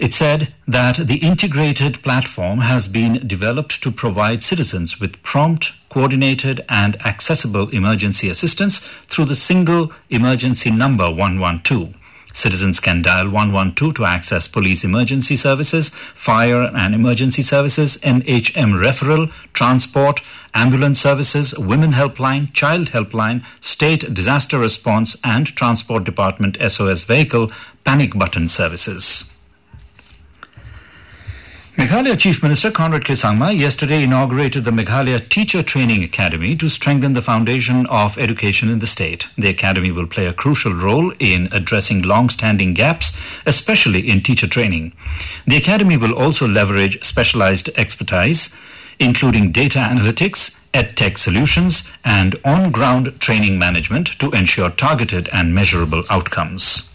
It said that the integrated platform has been developed to provide citizens with prompt, coordinated and accessible emergency assistance through the single emergency number 112. Citizens can dial 112 to access police emergency services, fire and emergency services, NHM referral, transport, ambulance services, women helpline, child helpline, state disaster response and transport department SOS vehicle panic button services. Meghalaya Chief Minister Conrad K. Sangma yesterday inaugurated the Meghalaya Teacher Training Academy to strengthen the foundation of education in the state. The academy will play a crucial role in addressing long-standing gaps, especially in teacher training. The academy will also leverage specialized expertise, including data analytics, EdTech solutions, and on-ground training management to ensure targeted and measurable outcomes.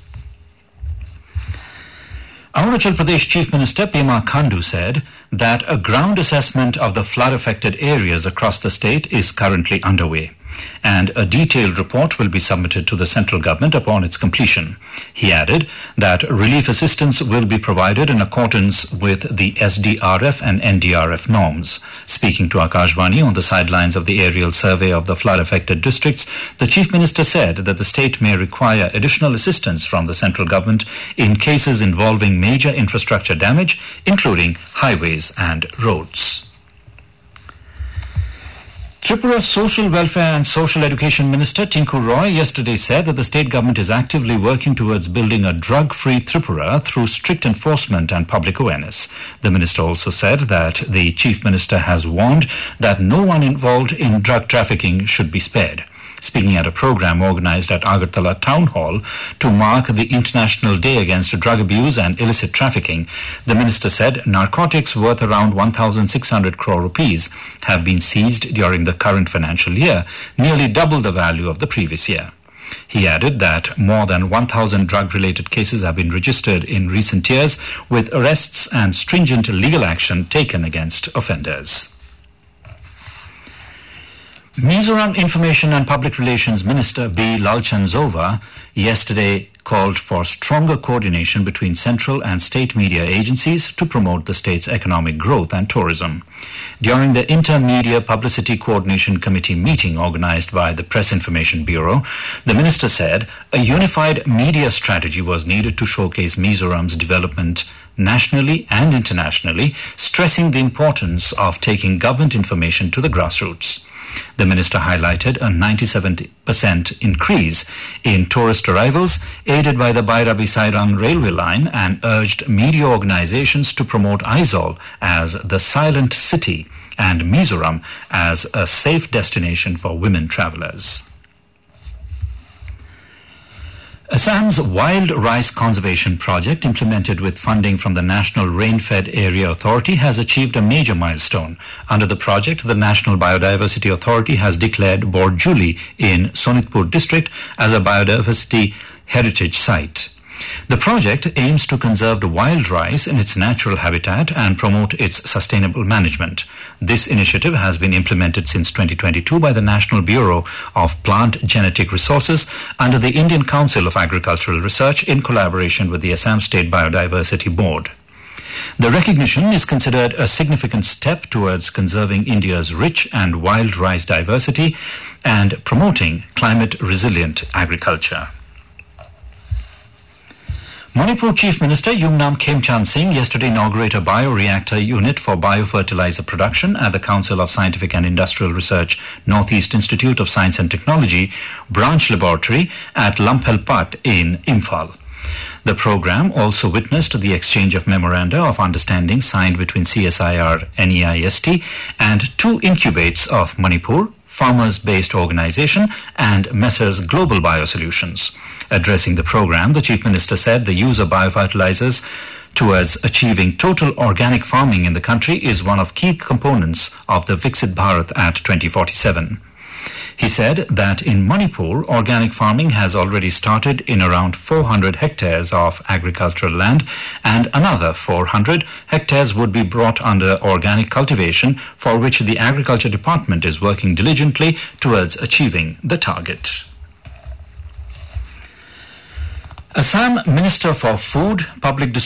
Arunachal Pradesh Chief Minister Pema Khandu said that a ground assessment of the flood-affected areas across the state is currently underway, and a detailed report will be submitted to the central government upon its completion. He added that relief assistance will be provided in accordance with the SDRF and NDRF norms. Speaking to Akashvani on the sidelines of the aerial survey of the flood-affected districts, the Chief Minister said that the state may require additional assistance from the central government in cases involving major infrastructure damage, including highways and roads. Tripura's Social Welfare and Social Education Minister Tinku Roy yesterday said that the state government is actively working towards building a drug-free Tripura through strict enforcement and public awareness. The minister also said that the Chief Minister has warned that no one involved in drug trafficking should be spared. Speaking at a program organized at Agartala Town Hall to mark the International Day Against Drug Abuse and Illicit Trafficking, the minister said narcotics worth around 1,600 crore rupees have been seized during the current financial year, nearly double the value of the previous year. He added that more than 1,000 drug-related cases have been registered in recent years, with arrests and stringent legal action taken against offenders. Mizoram Information and Public Relations Minister B. Lalchandzova yesterday called for stronger coordination between central and state media agencies to promote the state's economic growth and tourism. During the Intermedia Publicity Coordination Committee meeting organized by the Press Information Bureau, the minister said a unified media strategy was needed to showcase Mizoram's development nationally and internationally, stressing the importance of taking government information to the grassroots. The minister highlighted a 97% increase in tourist arrivals aided by the Bairabi Sairang railway line and urged media organizations to promote Aizawl as the silent city and Mizoram as a safe destination for women travelers. Assam's Wild Rice Conservation Project, implemented with funding from the National Rain-Fed Area Authority, has achieved a major milestone. Under the project, the National Biodiversity Authority has declared Borjuli in Sonitpur district as a biodiversity heritage site. The project aims to conserve the wild rice in its natural habitat and promote its sustainable management. This initiative has been implemented since 2022 by the National Bureau of Plant Genetic Resources under the Indian Council of Agricultural Research in collaboration with the Assam State Biodiversity Board. The recognition is considered a significant step towards conserving India's rich and wild rice diversity and promoting climate-resilient agriculture. Manipur Chief Minister Yumnam Khemchand Singh yesterday inaugurated a bioreactor unit for biofertilizer production at the Council of Scientific and Industrial Research Northeast Institute of Science and Technology Branch Laboratory at Lamphelpat in Imphal. The program also witnessed the exchange of memoranda of understanding signed between CSIR NEIST and two incubates of Manipur, farmers-based organization, and Messrs Global Biosolutions. Addressing the program, the Chief Minister said the use of biofertilizers towards achieving total organic farming in the country is one of key components of the Viksit Bharat at 2047. He said that in Manipur, organic farming has already started in around 400 hectares of agricultural land, and another 400 hectares would be brought under organic cultivation, for which the Agriculture Department is working diligently towards achieving the target. Assam Minister for Food, Public